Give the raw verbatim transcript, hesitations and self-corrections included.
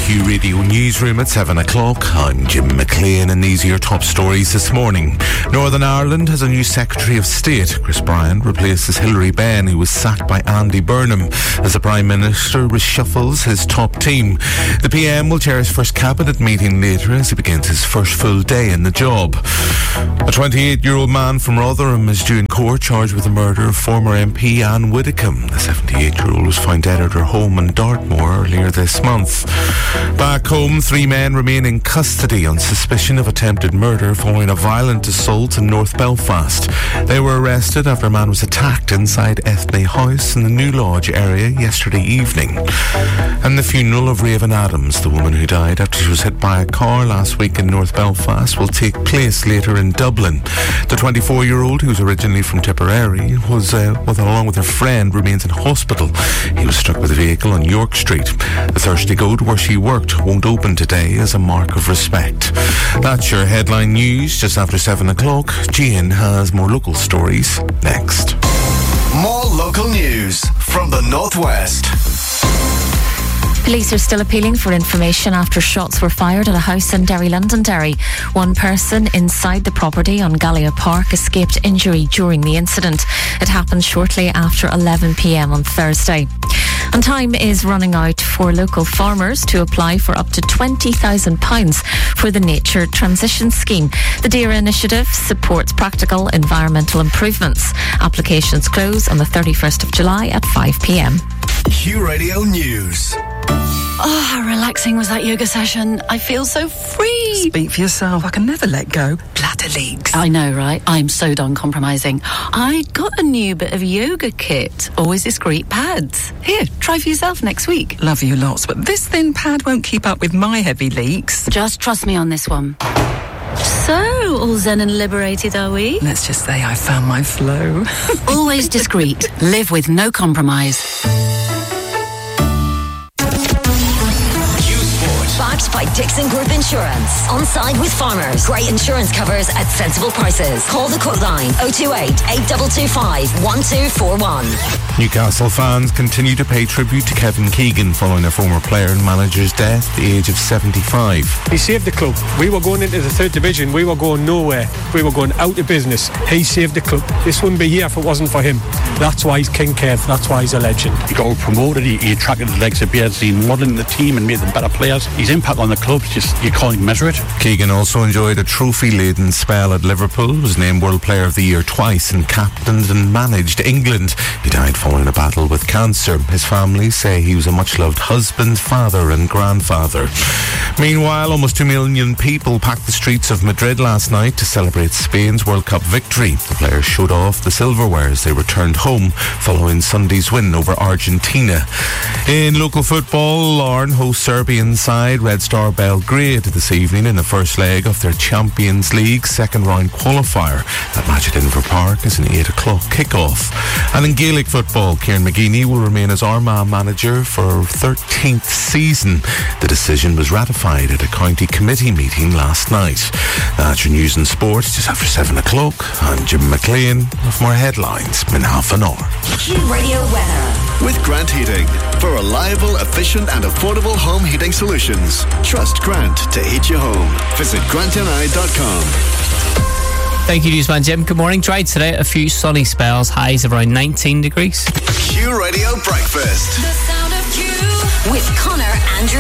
Q Radio Newsroom at seven o'clock. I'm Jim McLean and these are your top stories this morning. Northern Ireland has a new Secretary of State. Chris Bryant replaces Hilary Benn, who was sacked by Andy Burnham, as the Prime Minister reshuffles his top team. The P M will chair his first cabinet meeting later as he begins his first full day in the job. A twenty-eight-year-old man from Rotherham is due in court charged with the murder of former M P Anne Widdecombe. The seventy-eight-year-old was found dead at her home in Dartmoor earlier this month. Back home, three men remain in custody on suspicion of attempted murder following a violent assault in North Belfast. They were arrested after a man was attacked inside Ethne House in the New Lodge area yesterday evening. And the funeral of Raven Adams, the woman who died after she was hit by a car last week in North Belfast, will take place later in Dublin. The twenty-four-year-old, who's originally from Tipperary, was uh, with, along with her friend, remains in hospital. He was struck with a vehicle on York Street. The Thirsty Goat, where she worked, won't open today as a mark of respect. That's your headline news just after seven o'clock. Gian has more local stories next. More local news from the Northwest. Police are still appealing for information after shots were fired at a house in Derry, Londonderry. One person inside the property on Gallia Park escaped injury during the incident. It happened shortly after eleven p.m. on Thursday. And time is running out for local farmers to apply for up to twenty thousand pounds for the Nature Transition Scheme. The DAERA initiative supports practical environmental improvements. Applications close on the thirty-first of July at five p.m. Q Radio News. Oh, how relaxing was that yoga session. I feel so free. Speak for yourself. I can never let go. Bladder leaks. I know, right? I'm so done compromising. I got a new bit of yoga kit. Always discreet pads. Here, try for yourself next week. Love you lots, but this thin pad won't keep up with my heavy leaks. Just trust me on this one. So, all zen and liberated, are we? Let's just say I found my flow. Always discreet. Live with no compromise. Backed by Dixon Group Insurance. On side with farmers. Great insurance covers at sensible prices. Call the quote line oh two eight, eight two two five, one two four one. Newcastle fans continue to pay tribute to Kevin Keegan following their former player and manager's death at the age of seventy-five. He saved the club. We were going into the third division. We were going nowhere. We were going out of business. He saved the club. This wouldn't be here if it wasn't for him. That's why he's King Kev. That's why he's a legend. He got promoted. He, he attracted the legs of players. He modelled the team and made them better players. His impact on the club, just you can't measure it. Keegan also enjoyed a trophy-laden spell at Liverpool, was named World Player of the Year twice and captained and managed England. He died following a battle with cancer. His family say he was a much-loved husband, father and grandfather. Meanwhile, almost two million people packed the streets of Madrid last night to celebrate Spain's World Cup victory. The players showed off the silverware as they returned home following Sunday's win over Argentina. In local football, Larne host Serbian side Red Star Belgrade this evening in the first leg of their Champions League second round qualifier. That match at Inver Park is an eight o'clock kickoff. And in Gaelic football, Kieran McGeaney will remain as Armagh manager for thirteenth season. The decision was ratified at a county committee meeting last night. That's your news and sports just after seven o'clock. I'm Jim McLean with more headlines in half an hour. Q Radio weather. With Grant Heating. For reliable, efficient and affordable home heating solutions. Trust Grant to heat your home. Visit grant n i dot com. Thank you, Newsman Jim. Good morning. Dry today, a few sunny spells, highs of around nineteen degrees. Q Radio Breakfast. The sound of Q. With Connor Andrew.